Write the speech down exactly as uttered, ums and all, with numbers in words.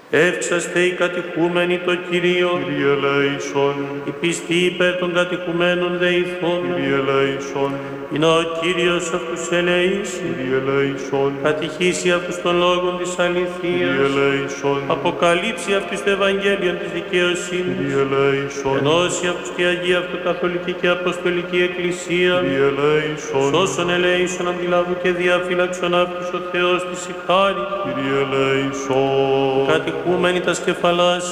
Εύξαστε οι κατοικούμενοι το Κυρίο, Kyrie eleison, οι πιστοί υπέρ των κατοικουμένων δεηθών, Kyrie eleison, είναι ο Κύριος αυτούς ελεήσει, Kyrie eleison, κατηχήσει αυτούς των λόγων της Kyrie αληθείας, eleison, αποκαλύψει αυτούς το Ευαγγέλιο της δικαιοσύνης, Kyrie eleison, ενώσει αυτούς τη Αγία Αυτοκαθολική και Αποστολική Εκκλησία, Kyrie eleison, σώσον ελέησον αντιλάβου και διαφύλαξον αυτούς ο Θεός της η χάρη, Kyrie eleison. κατοικούμενοι τα σκεφαλάς